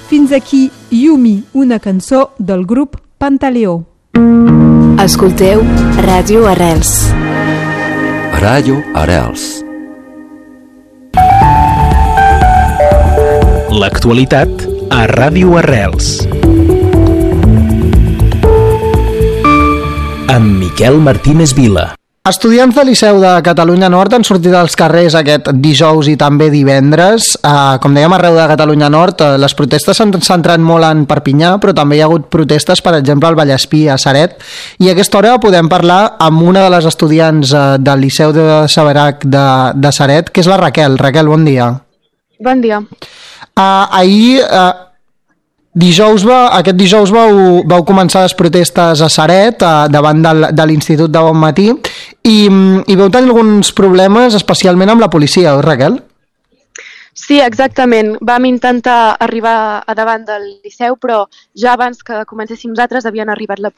Fins aquí Yumi, una cançó del grup Pantaleó. Escolteu Ràdio Arrels. Ràdio Arrels. L'actualitat a Ràdio Arrels. Amb Miquel Martínez Vila. Estudiants del Liceu de Catalunya Nord han sortit als carrers aquest dijous i també divendres. Com dèiem, arreu de Catalunya Nord, les protestes s'han centrat molt en Perpinyà, però també hi ha hagut protestes, per exemple, al Vallespí, a Ceret. I a aquesta hora podem parlar amb una de les estudiants del Liceu de Saberac de Ceret, que és la Raquel. Raquel, bon dia. Bon dia. Ahir... Aquest dijous vau començar les protestes a Ceret davant de l'Institut de Bonmatí i vau tenir alguns problemes especialment amb la policia, oi, Raquel? Sí, exactament. Vam intentar arribar a davant del Liceu, però ja abans que comencéssim nosaltres havien arribat la